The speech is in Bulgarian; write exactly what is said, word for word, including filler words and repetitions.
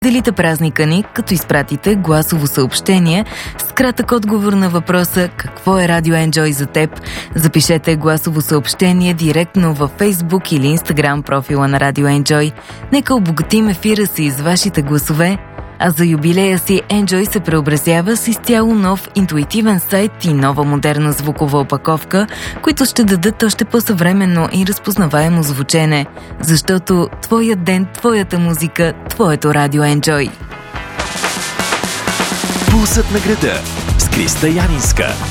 Делите празника ни, като изпратите гласово съобщение с кратък отговор на въпроса «Какво е Radio Enjoy за теб?». Запишете гласово съобщение директно във Facebook или Instagram профила на Radio Enjoy. Нека обогатим ефира си с вашите гласове. А за юбилея си Enjoy се преобразява с изцяло нов интуитивен сайт и нова модерна звукова опаковка, които ще дадат още по-съвременно и разпознаваемо звучене. Защото твоят ден, твоята музика, твоето Radio Enjoy. Пулсът на града с Криста Янинска.